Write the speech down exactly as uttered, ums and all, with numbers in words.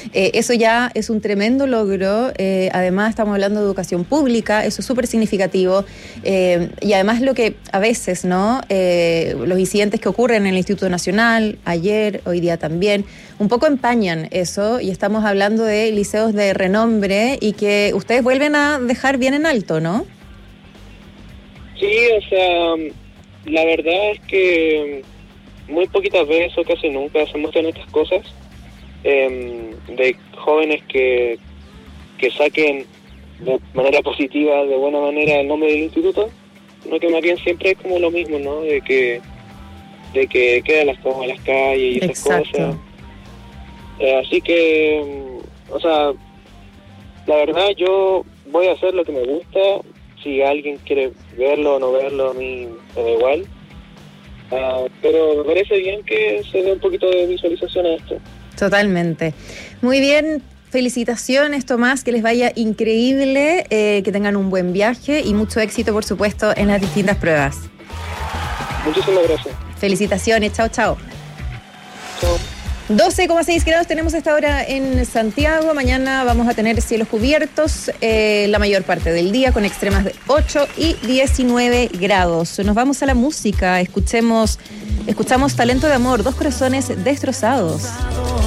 Eh, eso ya es un tremendo logro. Eh, además, estamos hablando de educación pública, eso es súper significativo. Eh, y además, lo que a veces, ¿no? Eh, los incidentes que ocurren en el Instituto Nacional, ayer, hoy día también, un poco empañan eso. Y estamos hablando de liceos de renombre y que ustedes vuelven a dejar bien en alto, ¿no? Sí, o sea, la verdad es que muy poquitas veces o casi nunca se muestran estas cosas eh, de jóvenes que, que saquen de manera positiva, de buena manera, el nombre del instituto, no, que más bien siempre es como lo mismo, ¿no? De que de que quedan las cosas en las calles y esas Exacto. cosas. Eh, así que, o sea, la verdad yo voy a hacer lo que me gusta. Si alguien quiere verlo o no verlo, a mí me da igual. Uh, pero me parece bien que se dé un poquito de visualización a esto. Totalmente. Muy bien, felicitaciones, Tomás, que les vaya increíble, eh, que tengan un buen viaje y mucho éxito, por supuesto, en las distintas pruebas. Muchísimas gracias. Felicitaciones, chao, chao. Chao. doce coma seis grados tenemos a esta hora en Santiago. Mañana vamos a tener cielos cubiertos eh, la mayor parte del día, con extremas de ocho y diecinueve grados. Nos vamos a la música. Escuchemos, escuchamos Talento de Amor, Dos Corazones Destrozados.